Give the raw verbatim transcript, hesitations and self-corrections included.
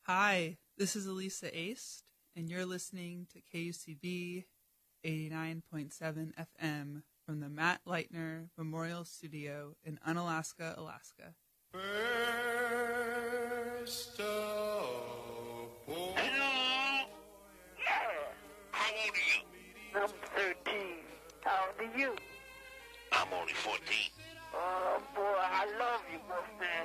Hi, this is Elisa Aist, and you're listening to K U C B eighty-nine point seven F M from the Matt Leitner Memorial Studio in Unalaska, Alaska. First of all. Hello? Yeah. How old are you? I'm thirteen. How old are you? I'm only fourteen. Oh, boy, I love you, Wolfman.